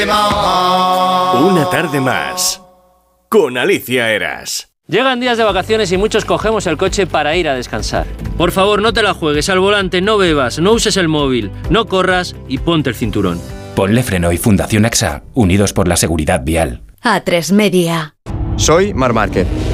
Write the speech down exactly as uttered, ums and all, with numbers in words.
Una tarde más con Alicia Eras. Llegan días de vacaciones y muchos cogemos el coche para ir a descansar. Por favor, no te la juegues al volante, no bebas, no uses el móvil, no corras y ponte el cinturón. Ponle Freno y Fundación A X A, unidos por la seguridad vial. A tres Media. Soy Marc Márquez.